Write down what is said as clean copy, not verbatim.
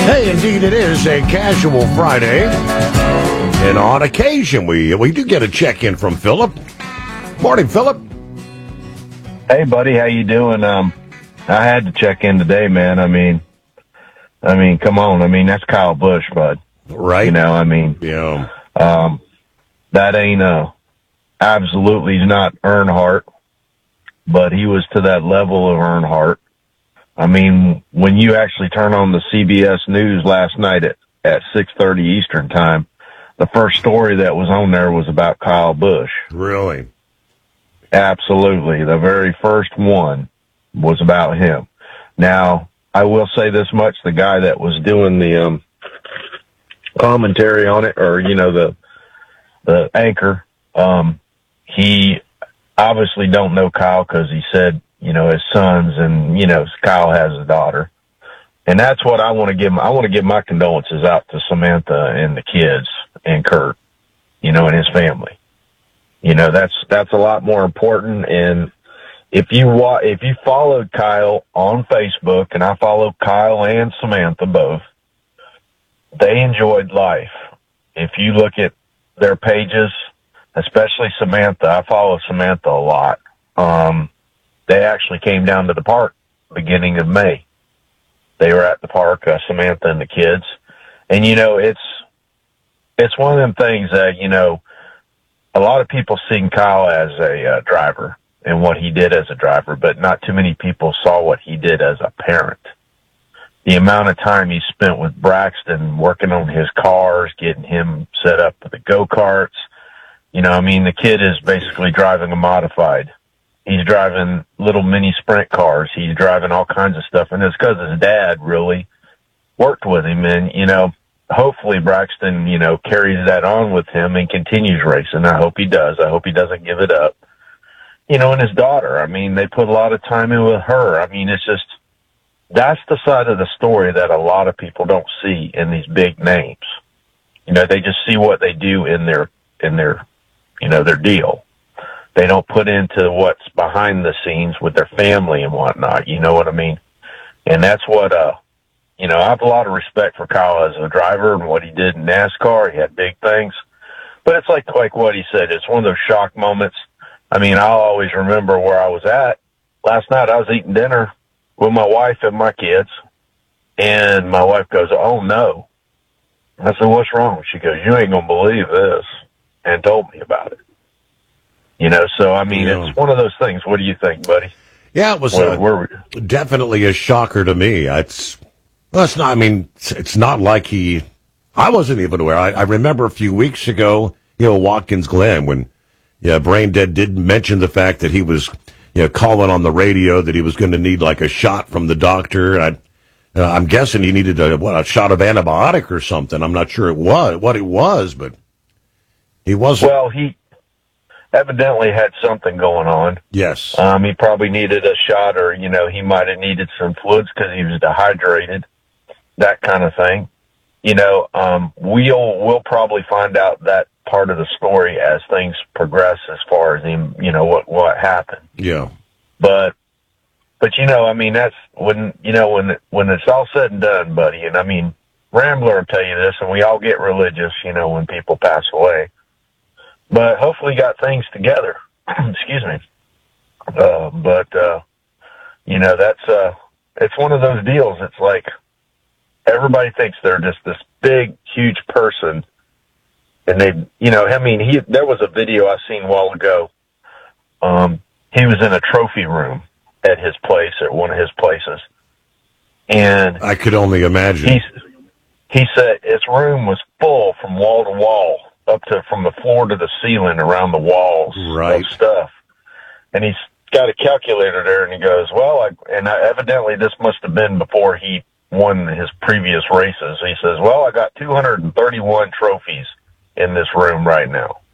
Hey, indeed it is a casual Friday. And on occasion, we do get a check-in from Philip. Morning, Philip. Hey, buddy, how you doing? I had to check in today, man. I mean, come on. I mean, that's Kyle Busch, bud. Right. You know, I mean, Yeah. that ain't, absolutely not Earnhardt, but he was to that level of Earnhardt. I mean, when you actually turn on the CBS News last night at 6:30 Eastern time, the first story that was on there was about Kyle Busch. Really? Absolutely. The very first one was about him. Now, I will say this much, the guy that was doing the commentary on it, or, you know, the anchor, he obviously don't know Kyle because he said, you know, his sons and, you know, Kyle has a daughter. And that's what I want to give him. I want to give my condolences out to Samantha and the kids and Kurt, you know, and his family. You know, that's a lot more important. And if you followed Kyle on Facebook, and I followed Kyle and Samantha both, they enjoyed life. If you look at their pages, especially Samantha, I follow Samantha a lot. They actually came down to the park beginning of May. They were at the park, Samantha and the kids. And, you know, it's one of them things that, you know, a lot of people seen Kyle as a driver and what he did as a driver, but not too many people saw what he did as a parent. The amount of time he spent with Braxton working on his cars, getting him set up for the go-karts. You know, I mean, the kid is basically driving a modified. He's driving little mini sprint cars. He's driving all kinds of stuff. And it's because his dad really worked with him. And, you know, hopefully Braxton, you know, carries that on with him and continues racing. I hope he does. I hope he doesn't give it up. You know, and his daughter, I mean, they put a lot of time in with her. I mean, it's just, that's the side of the story that a lot of people don't see in these big names. You know, they just see what they do in their, you know, their deal. They don't put into what's behind the scenes with their family and whatnot. You know what I mean? And that's what, you know, I have a lot of respect for Kyle as a driver and what he did in NASCAR. He had big things, but it's like what he said. It's one of those shock moments. I mean, I'll always remember where I was at. Last night I was eating dinner with my wife and my kids, and my wife goes, "Oh no." I said, "What's wrong?" She goes, "You ain't gonna believe this," and told me about it. You know, so, I mean, It's one of those things. What do you think, buddy? Yeah, it was definitely a shocker to me. It's not, I mean, it's not like I wasn't even aware. I remember a few weeks ago, you know, Watkins Glen, when Brain Dead did mention the fact that he was, you know, calling on the radio that he was going to need like a shot from the doctor. I'm guessing he needed a shot of antibiotic or something. I'm not sure what it was, but he wasn't. Well, he evidently had something going on. Yes. He probably needed a shot, or, you know, he might have needed some fluids because he was dehydrated, that kind of thing. You know, we'll probably find out that part of the story as things progress as far as him, you know, what happened. Yeah. But, you know, I mean, that's when it's all said and done, buddy. And I mean, Rambler will tell you this, and we all get religious, you know, when people pass away. But hopefully got things together. Excuse me. You know, it's one of those deals. It's like everybody thinks they're just this big, huge person. And they, you know, I mean, there was a video I seen a while ago. He was in a trophy room at his place, at one of his places. And I could only imagine. He said his room was full from wall to wall, from the floor to the ceiling, around the walls of stuff. And he's got a calculator there, and he goes, well, evidently this must have been before he won his previous races. He says, well, I got 231 trophies in this room right now.